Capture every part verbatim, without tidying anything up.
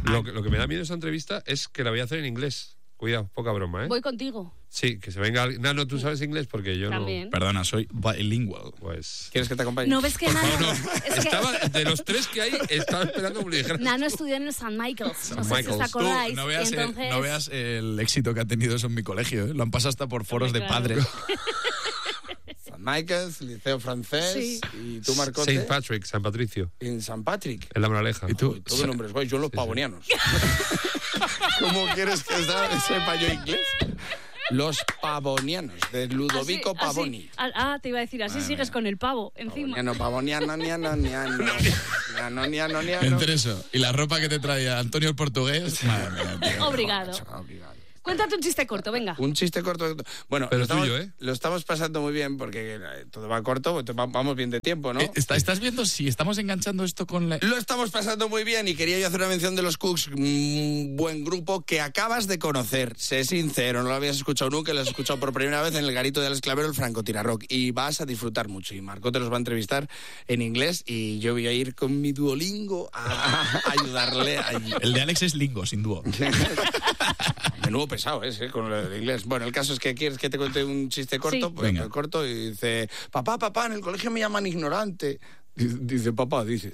Lo que, lo que me da miedo de esa entrevista es que la voy a hacer en inglés. Cuidado, poca broma, ¿eh? Voy contigo. Sí, que se venga... Nano, ¿tú sabes inglés? Porque yo También. no... Perdona, soy bilingüe. Pues... ¿Quieres que te acompañe? No ves que Nano... No, es que estaba, de los tres que hay, estaba esperando que me lo dijeras. Nano estudió en el Saint Michael's. No sé si os Michael's. acordáis. Tú, no, veas y entonces... el, no veas el éxito que ha tenido eso en mi colegio. ¿eh? Lo han pasado hasta por foros Hombre, de claro. padres. San Michael's, Liceo Francés. Sí. Y tú, Marcote. Saint Patrick, San Patricio, En San Patrick. en la Moraleja. ¿Y tú? Uy, todo nombres guay. Yo los Sí, sí. pavonianos. ¿Cómo quieres que sepa yo inglés? Los pavonianos, de Ludovico Así- Pavoni. así- ah, te iba a decir, así Madre sigues mía. con el pavo encima. Pavoniano, pavoniano, niano, niano. Niano, niano, niano. Entre eso y la ropa que te traía Antonio el portugués. Madre mía, tío. Obrigado. Obligado. Cuéntate un chiste corto, venga. Un chiste corto. Bueno, Pero lo, estamos, tuyo, ¿eh? lo estamos pasando muy bien porque eh, todo va corto, pues va- vamos bien de tiempo, ¿no? Eh, está- ¿Estás viendo si estamos enganchando esto con la... Lo estamos pasando muy bien y quería yo hacer una mención de los Cooks, un buen grupo que acabas de conocer. Sé sincero, no lo habías escuchado nunca, lo has escuchado por primera vez en el garito de Alex Clavero, el Francotirador. Y vas a disfrutar mucho. Y Marco te los va a entrevistar en inglés y yo voy a ir con mi Duolingo a, a ayudarle allí. El de Alex es lingo, sin dúo. Menudo pesado es, ¿eh? Con el inglés. Bueno, el caso es que quieres que te cuente un chiste corto, Sí. pues Venga. el corto y dice, papá, papá, en el colegio me llaman ignorante. Dice, dice, papá, dice.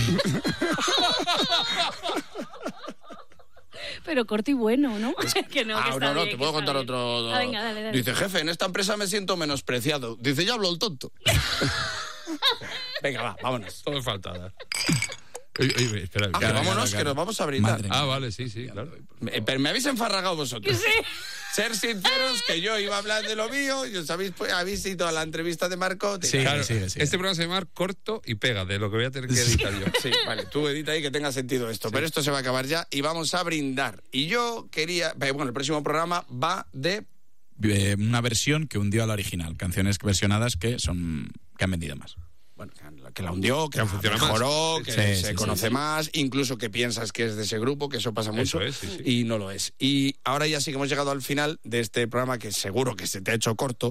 Pero corto y bueno, ¿no? que no, que Ah, está no, no, bien, te que puedo está contar bien. otro. Ah, venga, dale, dale. Dice, jefe, en esta empresa me siento menospreciado. Dice, ya hablo el tonto. Venga, va, vámonos. Todo faltada. Oye, oye, espera. Ah, que Claro, vámonos, claro, que claro. nos vamos a brindar. Madre Ah, vale, sí, sí, claro. Me, pero me habéis enfarragado vosotros. Sí. Ser sinceros, que yo iba a hablar de lo mío y os habéis, pues, habéis ido a la entrevista de Marco. Sí. Claro, sigue, sigue. Este programa se llama Corto y Pega, de lo que voy a tener que editar yo. Sí, vale, tú edita ahí que tenga sentido esto. Pero esto se va a acabar ya y vamos a brindar. Y yo quería... Bueno, el próximo programa va de... Eh, una versión que hundió a la original. Canciones versionadas que son que han vendido más. Bueno, que la hundió, que Que la funciona mejoró, más. que Sí, se sí, conoce sí. más, incluso que piensas que es de ese grupo, que eso pasa mucho, es, sí, sí. y no lo es. Y ahora ya sí que hemos llegado al final de este programa, que seguro que se te ha hecho corto,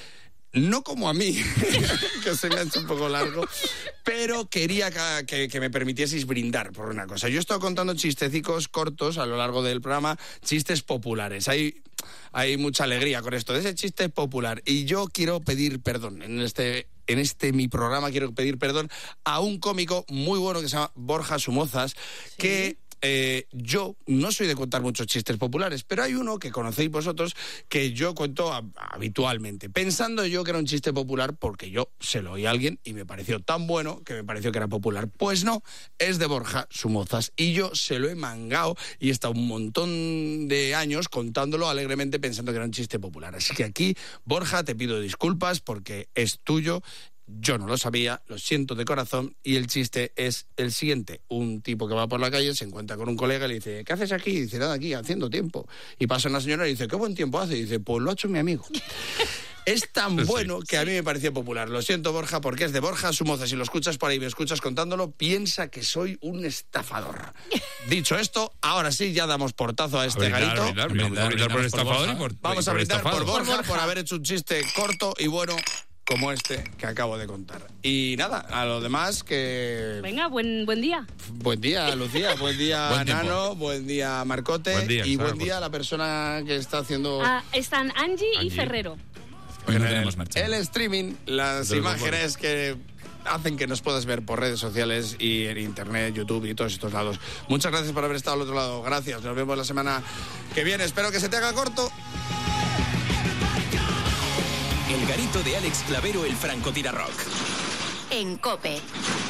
no como a mí, que se me ha hecho un poco largo, pero quería que, que, que me permitieseis brindar por una cosa. Yo he estado contando chistecicos cortos a lo largo del programa, chistes populares. Hay, hay mucha alegría con esto de ese chiste popular. Y yo quiero pedir perdón en este... En este mi programa quiero pedir perdón a un cómico muy bueno que se llama Borja Somozas, que eh, yo no soy de contar muchos chistes populares, pero hay uno que conocéis vosotros que yo cuento a- habitualmente, pensando yo que era un chiste popular porque yo se lo oí a alguien y me pareció tan bueno que me pareció que era popular. Pues no, es de Borja Somozas y yo se lo he mangado y he estado un montón de años contándolo alegremente pensando que era un chiste popular. Así que aquí, Borja, te pido disculpas porque es tuyo. Yo no lo sabía, lo siento de corazón, y el chiste es el siguiente. Un tipo que va por la calle, se encuentra con un colega y le dice, ¿qué haces aquí? Y dice, nada, aquí, haciendo tiempo. Y pasa una señora y dice, ¿qué buen tiempo hace? Y dice, pues lo ha hecho mi amigo. Es tan Sí, bueno que a mí me pareció popular. Lo siento, Borja, porque es de Borja Somozas. Si lo escuchas por ahí, me escuchas contándolo, piensa que soy un estafador. Dicho esto, ahora sí, ya damos portazo a este brindar, garito. brindar, brindar, Brindar, brindar por el brindamos por estafador y Borja. por Vamos a por el brindar por estafado. Borja, Por por Borja. haber hecho un chiste corto y bueno como este que acabo de contar. Y nada, a lo demás que... Venga, buen, buen día. Buen día, Lucía, buen día, Buen tiempo. Nano, buen día, Marcote, Buen día, y buen Sara, día pues. a la persona que está haciendo Ah, están Angie, y Angie. Ferrero. Hoy no el, tenemos marcha. el streaming, las Del imágenes que hacen que nos puedas ver por redes sociales y en internet, YouTube y todos estos lados. Muchas gracias por haber estado al otro lado. Gracias, nos vemos la semana que viene. Espero que se te haga corto. El garito de Alex Clavero, el Francotirador. En COPE.